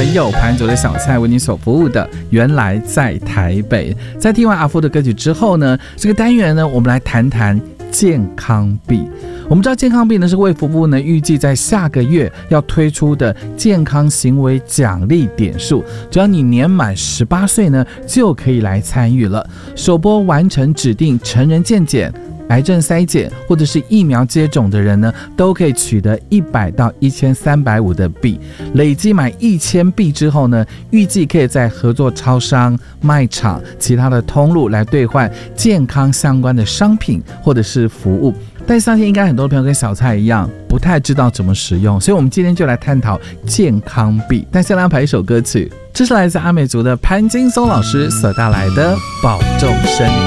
朋友，盘主的小菜为你所服务的，原来在台北。在听完阿夫的歌曲之后呢，这个单元呢，我们来谈谈健康币。我们知道健康币呢是卫福部呢预计在下个月要推出的健康行为奖励点数，只要你年满18岁呢就可以来参与了。首波完成指定成人健检、癌症筛检或者是疫苗接种的人呢，都可以取得100到1350的币。累积满1000币之后呢，预计可以在合作超商、卖场、其他的通路来兑换健康相关的商品或者是服务。但相信应该很多朋友跟小蔡一样不太知道怎么使用，所以我们今天就来探讨健康币。但先来安排一首歌曲，这是来自阿美族的潘金松老师所带来的保重身体。